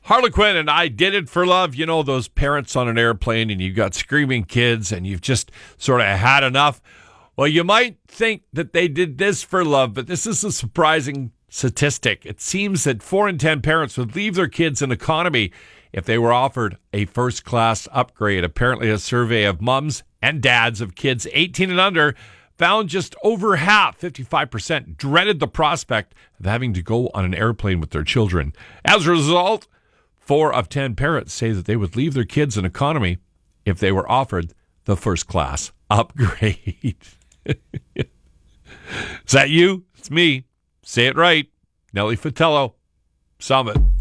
Harlequin and I Did It for Love. You know, those parents on an airplane and you've got screaming kids and you've just sort of had enough. Well, you might think that they did this for love, but this is a surprising statistic. It seems that 4 in 10 parents would leave their kids in economy if they were offered a first-class upgrade. Apparently, a survey of moms and dads of kids 18 and under found just over half, 55%, dreaded the prospect of having to go on an airplane with their children. As a result, 4 of 10 parents say that they would leave their kids in economy if they were offered the first-class upgrade. Is that you? It's me. Say it right. Nelly Fatello, Summit.